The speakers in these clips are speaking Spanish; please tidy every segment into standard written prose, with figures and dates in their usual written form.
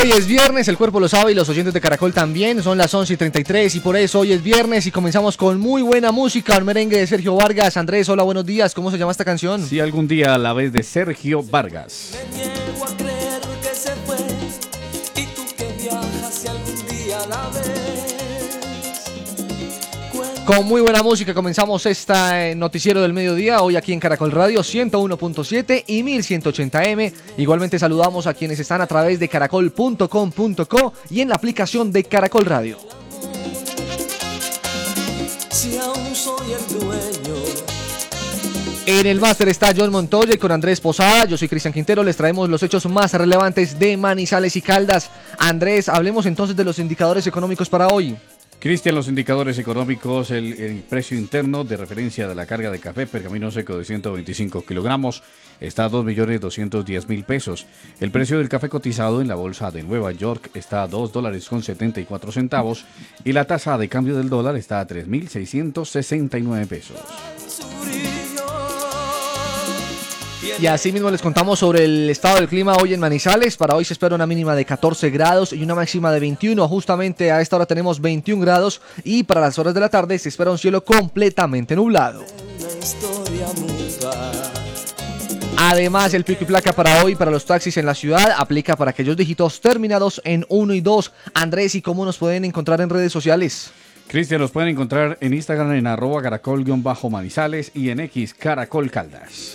hoy es viernes, el cuerpo lo sabe y los oyentes de Caracol también. Son las 11:33 y por eso hoy es viernes y comenzamos con muy buena música. Un merengue de Sergio Vargas. Andrés, hola, buenos días. ¿Cómo se llama esta canción? Sí, algún día a la vez de Sergio Vargas. Me niego a creer que se fue y tú que viajas si algún día la ves. Con muy buena música comenzamos este noticiero del mediodía, hoy aquí en Caracol Radio 101.7 y 1180M. Igualmente saludamos a quienes están a través de caracol.com.co y en la aplicación de Caracol Radio. Si aún soy el dueño. En el máster está John Montoya y con Andrés Posada. Yo soy Cristian Quintero, les traemos los hechos más relevantes de Manizales y Caldas. Andrés, hablemos entonces de los indicadores económicos para hoy. Cristian, los indicadores económicos, el precio interno de referencia de la carga de café pergamino seco de 125 kilogramos está a 2.210.000 pesos. El precio del café cotizado en la bolsa de Nueva York está a $2.74 y la tasa de cambio del dólar está a 3.669 pesos. Y así mismo les contamos sobre el estado del clima hoy en Manizales. Para hoy se espera una mínima de 14 grados y una máxima de 21. Justamente a esta hora tenemos 21 grados y para las horas de la tarde se espera un cielo completamente nublado. Además, el pico y placa para hoy para los taxis en la ciudad aplica para aquellos dígitos terminados en 1 y 2. Andrés, ¿y cómo nos pueden encontrar en redes sociales? Cristian, los pueden encontrar en Instagram en @caracol_manizales y en X Caracol Caldas.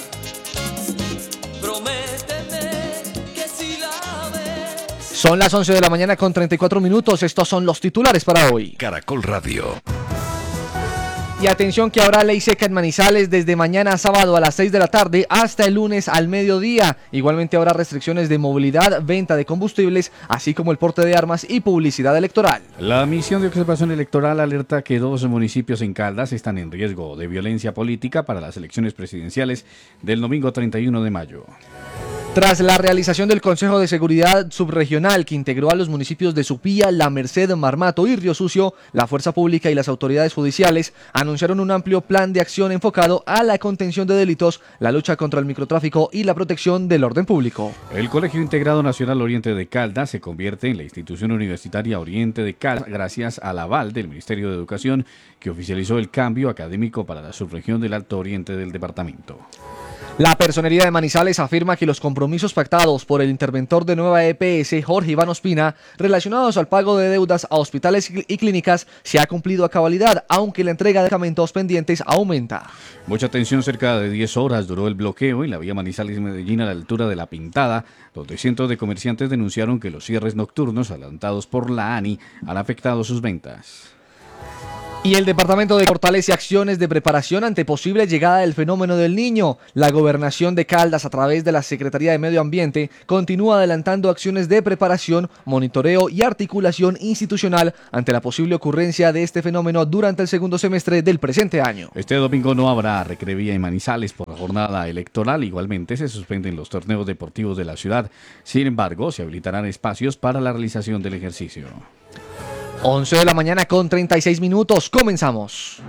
Son las 11 de la mañana con 34 minutos. Estos son los titulares para hoy. Caracol Radio. Y atención que habrá ley seca en Manizales desde mañana sábado a las 6 de la tarde hasta el lunes al mediodía. Igualmente habrá restricciones de movilidad, venta de combustibles, así como el porte de armas y publicidad electoral. La misión de observación electoral alerta que 2 municipios en Caldas están en riesgo de violencia política para las elecciones presidenciales del domingo 31 de mayo. Tras la realización del Consejo de Seguridad Subregional que integró a los municipios de Supía, La Merced, Marmato y Río Sucio, la Fuerza Pública y las autoridades judiciales anunciaron un amplio plan de acción enfocado a la contención de delitos, la lucha contra el microtráfico y la protección del orden público. El Colegio Integrado Nacional Oriente de Caldas se convierte en la institución universitaria Oriente de Caldas gracias al aval del Ministerio de Educación que oficializó el cambio académico para la subregión del Alto Oriente del departamento. La Personería de Manizales afirma que los compromisos pactados por el interventor de Nueva EPS, Jorge Iván Ospina, relacionados al pago de deudas a hospitales y clínicas, se ha cumplido a cabalidad, aunque la entrega de medicamentos pendientes aumenta. Mucha tensión, cerca de 10 horas duró el bloqueo en la vía Manizales-Medellín a la altura de La Pintada, donde cientos de comerciantes denunciaron que los cierres nocturnos adelantados por la ANI han afectado sus ventas. Y el departamento fortalece acciones de preparación ante posible llegada del fenómeno del Niño. La gobernación de Caldas, a través de la Secretaría de Medio Ambiente, continúa adelantando acciones de preparación, monitoreo y articulación institucional ante la posible ocurrencia de este fenómeno durante el segundo semestre del presente año. Este domingo no habrá recrevía en Manizales por la jornada electoral. Igualmente se suspenden los torneos deportivos de la ciudad. Sin embargo, se habilitarán espacios para la realización del ejercicio. 11 de la mañana con 36 minutos. Comenzamos.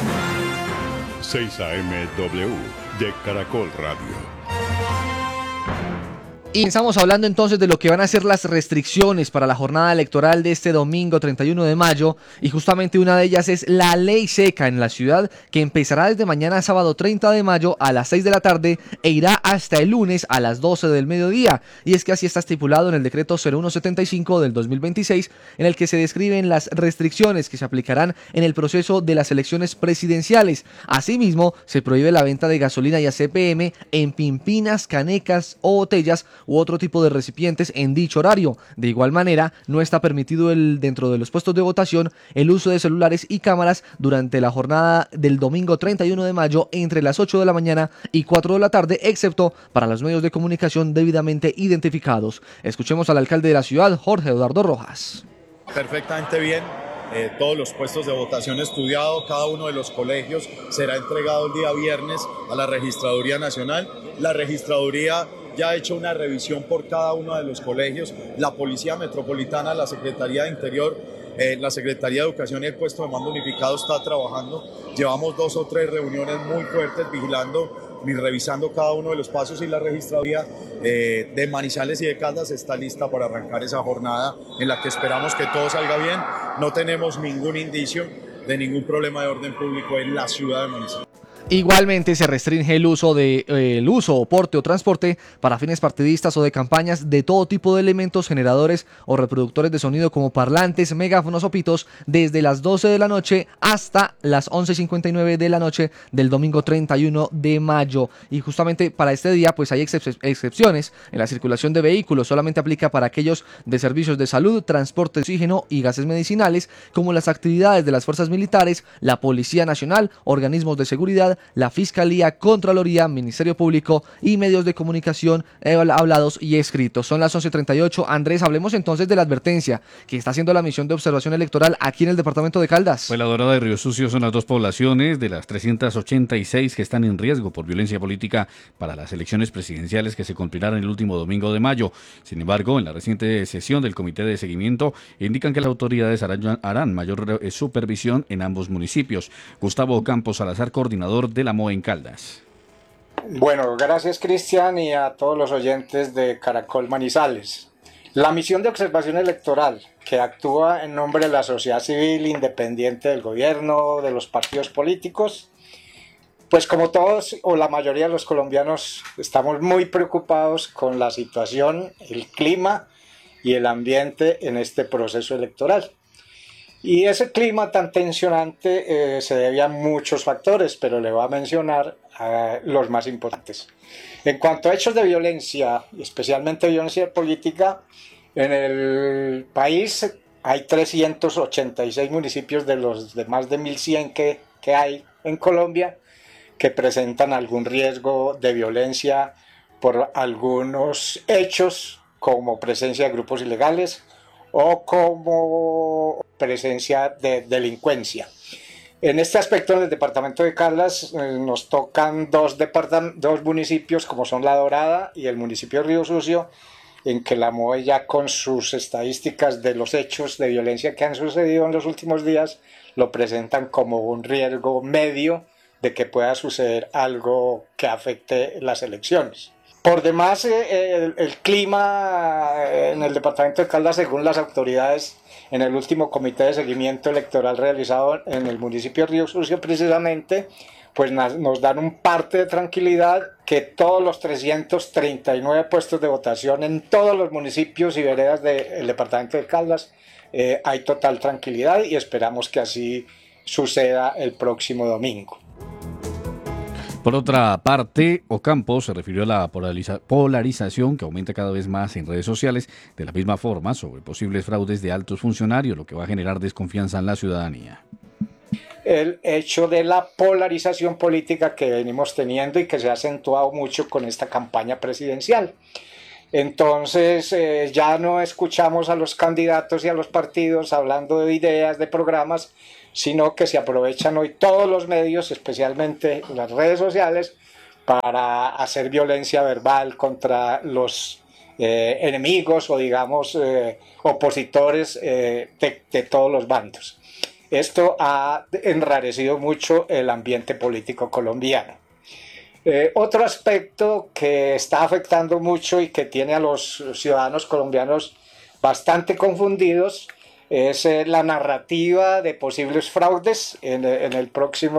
6 AMW de Caracol Radio. Y estamos hablando entonces de lo que van a ser las restricciones para la jornada electoral de este domingo 31 de mayo y justamente una de ellas es la ley seca en la ciudad que empezará desde mañana sábado 30 de mayo a las 6 de la tarde e irá hasta el lunes a las 12 del mediodía. Y es que así está estipulado en el decreto 0175 del 2026 en el que se describen las restricciones que se aplicarán en el proceso de las elecciones presidenciales. Asimismo, se prohíbe la venta de gasolina y ACPM en pimpinas, canecas o botellas u otro tipo de recipientes en dicho horario. De igual manera, no está permitido dentro de los puestos de votación el uso de celulares y cámaras durante la jornada del domingo 31 de mayo entre las 8 de la mañana y 4 de la tarde, excepto para los medios de comunicación debidamente identificados. Escuchemos al alcalde de la ciudad, Jorge Eduardo Rojas. Perfectamente bien. Todos los puestos de votación estudiados, cada uno de los colegios será entregado el día viernes a la Registraduría Nacional. La Registraduría ya ha hecho una revisión por cada uno de los colegios. La Policía Metropolitana, la Secretaría de Interior, la Secretaría de Educación y el Puesto de Mando Unificado está trabajando. Llevamos 2 o 3 reuniones muy fuertes vigilando ni revisando cada uno de los pasos, y la registraduría de Manizales y de Caldas está lista para arrancar esa jornada en la que esperamos que todo salga bien. No tenemos ningún indicio de ningún problema de orden público en la ciudad de Manizales. Igualmente se restringe el uso o porte o transporte para fines partidistas o de campañas de todo tipo de elementos generadores o reproductores de sonido como parlantes, megáfonos o pitos desde las 12 de la noche hasta las 11:59 de la noche del domingo 31 de mayo. Y justamente para este día pues hay excepciones en la circulación de vehículos. Solamente aplica para aquellos de servicios de salud, transporte de oxígeno y gases medicinales, como las actividades de las fuerzas militares, la Policía Nacional, organismos de seguridad, la Fiscalía, Contraloría, Ministerio Público y medios de comunicación hablados y escritos. Son las 11:38. Andrés, hablemos entonces de la advertencia que está haciendo la misión de observación electoral aquí en el departamento de Caldas. Pues La Dorada y Río Sucio son las dos poblaciones de las 386 que están en riesgo por violencia política para las elecciones presidenciales que se cumplirán el último domingo de mayo. Sin embargo, en la reciente sesión del Comité de Seguimiento indican que las autoridades harán mayor supervisión en ambos municipios. Gustavo Campos Salazar, coordinador de la MOE en Caldas. Bueno, gracias Cristian y a todos los oyentes de Caracol Manizales. La misión de observación electoral, que actúa en nombre de la sociedad civil independiente del gobierno, de los partidos políticos, pues como todos o la mayoría de los colombianos estamos muy preocupados con la situación, el clima y el ambiente en este proceso electoral. Y ese clima tan tensionante se debe a muchos factores, pero le voy a mencionar los más importantes. En cuanto a hechos de violencia, especialmente violencia política, en el país hay 386 municipios de los de más de 1.100 que hay en Colombia que presentan algún riesgo de violencia por algunos hechos, como presencia de grupos ilegales o como presencia de delincuencia. En este aspecto, en el departamento de Caldas nos tocan dos municipios como son La Dorada y el municipio de Río Sucio, en que la MOE ya con sus estadísticas de los hechos de violencia que han sucedido en los últimos días lo presentan como un riesgo medio de que pueda suceder algo que afecte las elecciones. Por demás, el clima en el departamento de Caldas, según las autoridades, en el último comité de seguimiento electoral realizado en el municipio de Río Sucio precisamente, pues nos dan un parte de tranquilidad que todos los 339 puestos de votación en todos los municipios y veredas del departamento de Caldas hay total tranquilidad y esperamos que así suceda el próximo domingo. Por otra parte, Ocampo se refirió a la polarización que aumenta cada vez más en redes sociales, de la misma forma sobre posibles fraudes de altos funcionarios, lo que va a generar desconfianza en la ciudadanía. El hecho de la polarización política que venimos teniendo y que se ha acentuado mucho con esta campaña presidencial. Entonces ya no escuchamos a los candidatos y a los partidos hablando de ideas, de programas, sino que se aprovechan hoy todos los medios, especialmente las redes sociales, para hacer violencia verbal contra los enemigos o digamos opositores de todos los bandos. Esto ha enrarecido mucho el ambiente político colombiano. Otro aspecto que está afectando mucho y que tiene a los ciudadanos colombianos bastante confundidos es la narrativa de posibles fraudes en la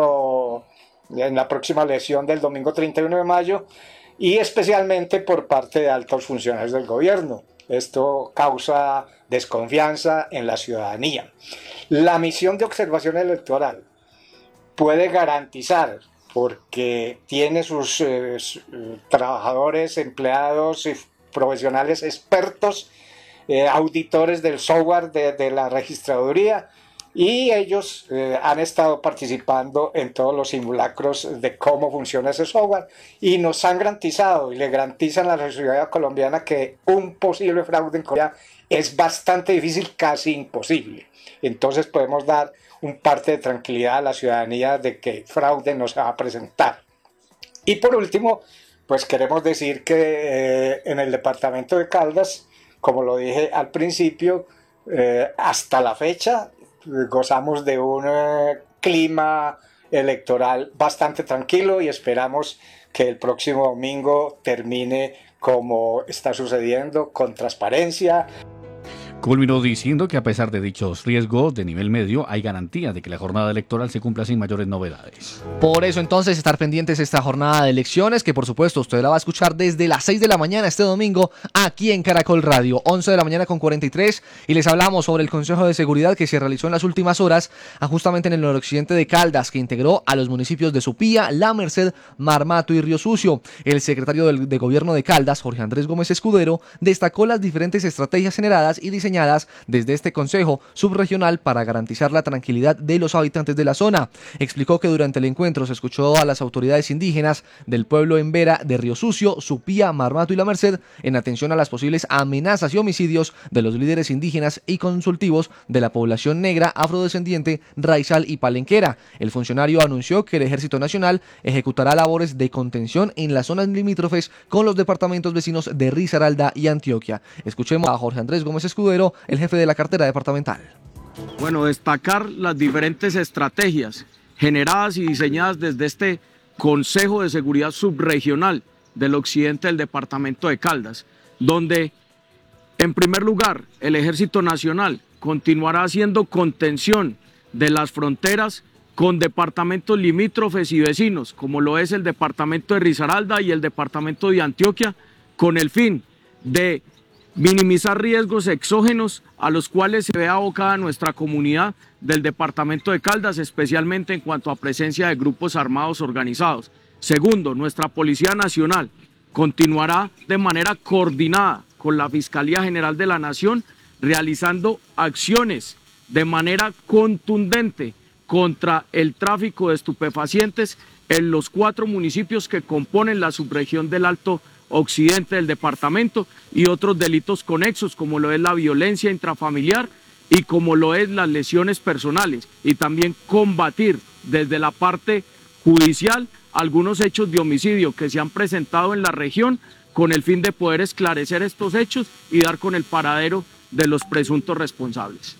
próxima elección del domingo 31 de mayo y especialmente por parte de altos funcionarios del gobierno. Esto causa desconfianza en la ciudadanía. La misión de observación electoral puede garantizar, porque tiene sus trabajadores, empleados y profesionales expertos, auditores del software de la registraduría, y ellos han estado participando en todos los simulacros de cómo funciona ese software y nos han garantizado y le garantizan a la ciudadanía colombiana que un posible fraude en Colombia es bastante difícil, casi imposible. Entonces podemos dar un parte de tranquilidad a la ciudadanía de que fraude no se va a presentar. Y por último, pues queremos decir que en el departamento de Caldas, como lo dije al principio, hasta la fecha gozamos de un clima electoral bastante tranquilo y esperamos que el próximo domingo termine como está sucediendo, con transparencia. Culminó diciendo que a pesar de dichos riesgos de nivel medio, hay garantía de que la jornada electoral se cumpla sin mayores novedades. Por eso entonces estar pendientes de esta jornada de elecciones, que por supuesto usted la va a escuchar desde las 6 de la mañana este domingo aquí en Caracol Radio, 11 de la mañana con 43, y les hablamos sobre el Consejo de Seguridad que se realizó en las últimas horas justamente en el noroccidente de Caldas, que integró a los municipios de Supía, La Merced, Marmato y Río Sucio. El secretario de Gobierno de Caldas, Jorge Andrés Gómez Escudero, destacó las diferentes estrategias generadas y diseñadas desde este Consejo Subregional para garantizar la tranquilidad de los habitantes de la zona. Explicó que durante el encuentro se escuchó a las autoridades indígenas del pueblo Embera de Río Sucio, Supía, Marmato y La Merced en atención a las posibles amenazas y homicidios de los líderes indígenas y consultivos de la población negra, afrodescendiente, raizal y palenquera. El funcionario anunció que el Ejército Nacional ejecutará labores de contención en las zonas limítrofes con los departamentos vecinos de Risaralda y Antioquia. Escuchemos a Jorge Andrés Gómez Escudero, el jefe de la cartera departamental. Bueno, destacar las diferentes estrategias generadas y diseñadas desde este Consejo de Seguridad Subregional del occidente del departamento de Caldas, donde en primer lugar el Ejército Nacional continuará haciendo contención de las fronteras con departamentos limítrofes y vecinos, como lo es el departamento de Risaralda y el departamento de Antioquia, con el fin de minimizar riesgos exógenos a los cuales se ve abocada nuestra comunidad del departamento de Caldas, especialmente en cuanto a presencia de grupos armados organizados. Segundo, nuestra Policía Nacional continuará de manera coordinada con la Fiscalía General de la Nación realizando acciones de manera contundente contra el tráfico de estupefacientes en los 4 municipios que componen la subregión del Alto Occidente del departamento y otros delitos conexos como lo es la violencia intrafamiliar y como lo es las lesiones personales, y también combatir desde la parte judicial algunos hechos de homicidio que se han presentado en la región con el fin de poder esclarecer estos hechos y dar con el paradero de los presuntos responsables.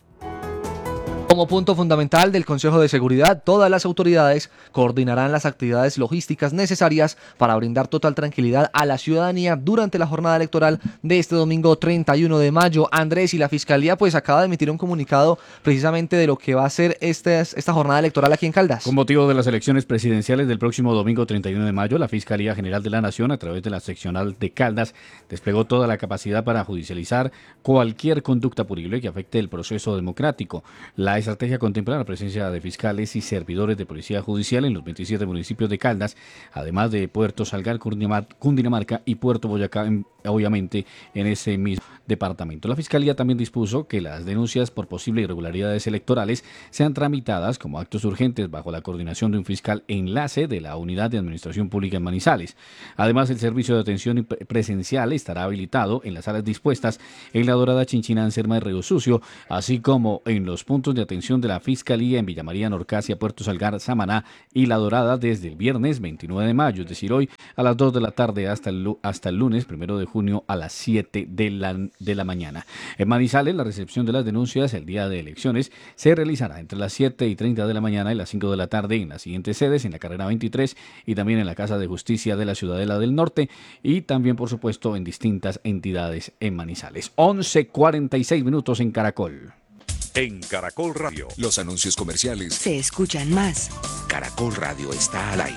Como punto fundamental del Consejo de Seguridad, todas las autoridades coordinarán las actividades logísticas necesarias para brindar total tranquilidad a la ciudadanía durante la jornada electoral de este domingo 31 de mayo. Andrés, y la Fiscalía pues acaba de emitir un comunicado precisamente de lo que va a ser esta jornada electoral aquí en Caldas. Con motivo de las elecciones presidenciales del próximo domingo 31 de mayo, la Fiscalía General de la Nación, a través de la seccional de Caldas, desplegó toda la capacidad para judicializar cualquier conducta punible que afecte el proceso democrático. La estrategia contempla la presencia de fiscales y servidores de policía judicial en los 27 municipios de Caldas, además de Puerto Salgar, Cundinamarca y Puerto Boyacá, obviamente en ese mismo departamento. La Fiscalía también dispuso que las denuncias por posibles irregularidades electorales sean tramitadas como actos urgentes bajo la coordinación de un fiscal enlace de la Unidad de Administración Pública en Manizales. Además, el servicio de atención presencial estará habilitado en las salas dispuestas en La Dorada, Chinchiná, Serma de Río Sucio, así como en los puntos de atención de la Fiscalía en Villa María, Norcasia, Puerto Salgar, Samaná y La Dorada desde el viernes 29 de mayo, es decir, hoy a las 2 de la tarde hasta el lunes 1 de junio a las 7 de la mañana. En Manizales, la recepción de las denuncias el día de elecciones se realizará entre las 7:30 de la mañana y las 5 de la tarde en las siguientes sedes: en la carrera 23 y también en la Casa de Justicia de la Ciudadela del Norte, y también, por supuesto, en distintas entidades en Manizales. 11:46 minutos en Caracol. En Caracol Radio, Los anuncios comerciales se escuchan más. Caracol Radio está al aire.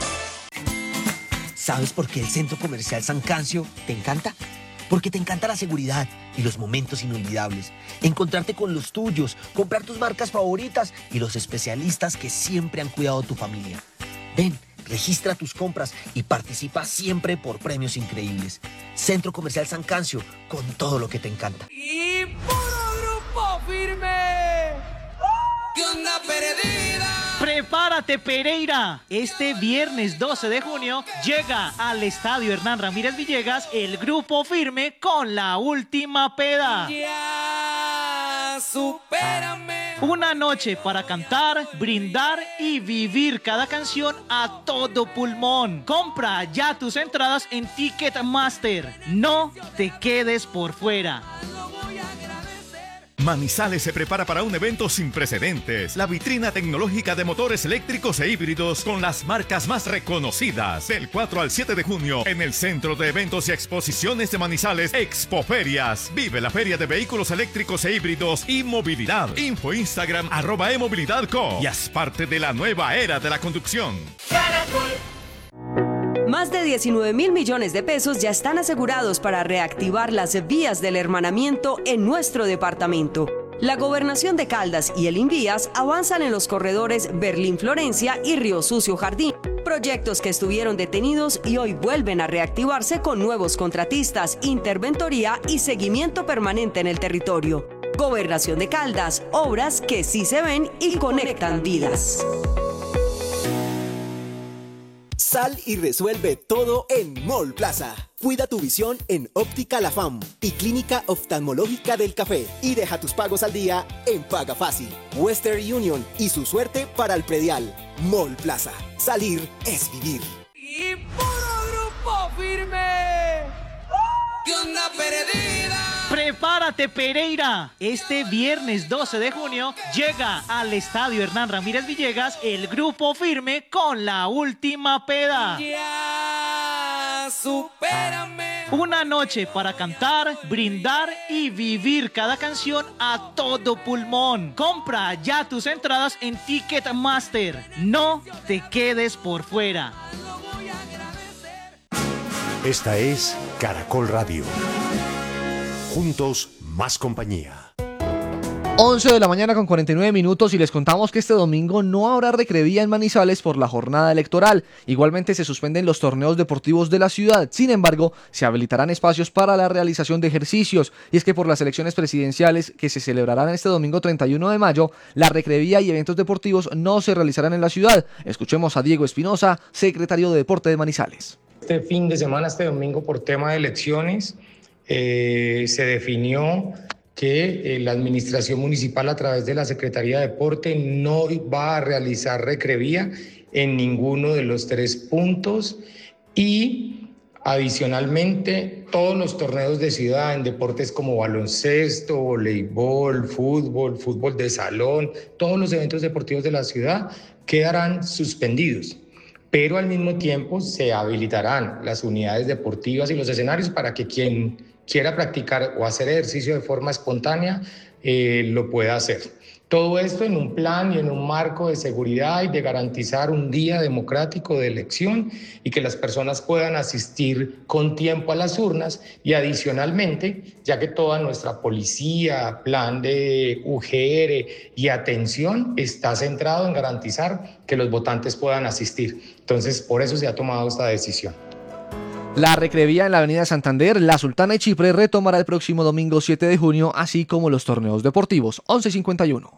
¿Sabes por qué el Centro Comercial San Cancio te encanta? Porque te encanta la seguridad y los momentos inolvidables, encontrarte con los tuyos, comprar tus marcas favoritas y los especialistas que siempre han cuidado tu familia. Ven, registra tus compras y participa siempre por premios increíbles. Centro Comercial San Cancio, con todo lo que te encanta. Y puro grupo firme. ¿Qué onda, perdida? Prepárate, Pereira. Este viernes 12 de junio llega al Estadio Hernán Ramírez Villegas el Grupo Firme con La Última Peda. Ya, supérame. Una noche para cantar, brindar y vivir cada canción a todo pulmón. Compra ya tus entradas en Ticketmaster. No te quedes por fuera. Manizales se prepara para un evento sin precedentes. La vitrina tecnológica de motores eléctricos e híbridos con las marcas más reconocidas. Del 4 al 7 de junio en el Centro de Eventos y Exposiciones de Manizales, Expoferias. Vive la feria de vehículos eléctricos e híbridos y movilidad. Info Instagram @emovilidadco. Y haz parte de la nueva era de la conducción. Más de 19.000 millones de pesos ya están asegurados para reactivar las vías del hermanamiento en nuestro departamento. La Gobernación de Caldas y el Invías avanzan en los corredores Berlín-Florencia y Río Sucio-Jardín, proyectos que estuvieron detenidos y hoy vuelven a reactivarse con nuevos contratistas, interventoría y seguimiento permanente en el territorio. Gobernación de Caldas, obras que sí se ven y conectan vidas. Sal y resuelve todo en Mall Plaza. Cuida tu visión en Óptica La Fam y Clínica Oftalmológica del Café. Y deja tus pagos al día en Paga Fácil. Western Union y su suerte para el predial. Mall Plaza. Salir es vivir. Y puro grupo firme. ¿Qué onda, perdida? Prepárate, Pereira. Este viernes 12 de junio llega al Estadio Hernán Ramírez Villegas el Grupo Firme con La Última Peda. Ya, supérame. Una noche para cantar, brindar y vivir cada canción a todo pulmón. Compra ya tus entradas en Ticketmaster. No te quedes por fuera. Esta es Caracol Radio. Juntos, más compañía. 11 de la mañana con 49 minutos y les contamos que este domingo no habrá recrevía en Manizales por la jornada electoral. Igualmente se suspenden los torneos deportivos de la ciudad. Sin embargo, se habilitarán espacios para la realización de ejercicios. Y es que por las elecciones presidenciales que se celebrarán este domingo 31 de mayo, la recrevía y eventos deportivos no se realizarán en la ciudad. Escuchemos a Diego Espinosa, secretario de Deporte de Manizales. Este fin de semana, este domingo, por tema de elecciones, se definió que la administración municipal a través de la Secretaría de Deporte no va a realizar recrevía en ninguno de los 3 puntos y adicionalmente todos los torneos de ciudad en deportes como baloncesto, voleibol, fútbol de salón, todos los eventos deportivos de la ciudad quedarán suspendidos. Pero al mismo tiempo se habilitarán las unidades deportivas y los escenarios para que quien quiera practicar o hacer ejercicio de forma espontánea lo pueda hacer. Todo esto en un plan y en un marco de seguridad y de garantizar un día democrático de elección y que las personas puedan asistir con tiempo a las urnas y adicionalmente, ya que toda nuestra policía, plan de UGR y atención está centrado en garantizar que los votantes puedan asistir. Entonces, por eso se ha tomado esta decisión. La recrevía en la avenida Santander, la Sultana de Chipre retomará el próximo domingo 7 de junio, así como los torneos deportivos. 11:51.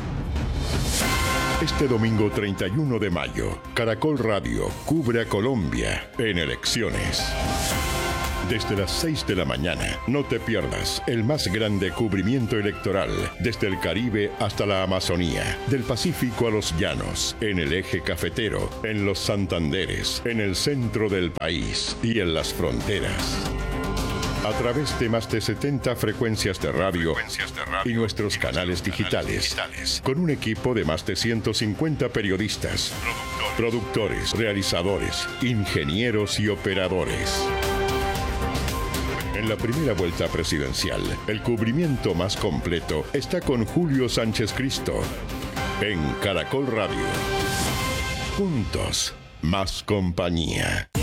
Este domingo 31 de mayo, Caracol Radio cubre a Colombia en elecciones. Desde las 6 de la mañana, no te pierdas el más grande cubrimiento electoral desde el Caribe hasta la Amazonía, del Pacífico a los llanos, en el eje cafetero, en los Santanderes, en el centro del país y en las fronteras. A través de más de 70 frecuencias de radio y nuestros canales digitales, con un equipo de más de 150 periodistas, productores, realizadores, ingenieros y operadores. En la primera vuelta presidencial, el cubrimiento más completo está con Julio Sánchez Cristo en Caracol Radio. Juntos, más compañía.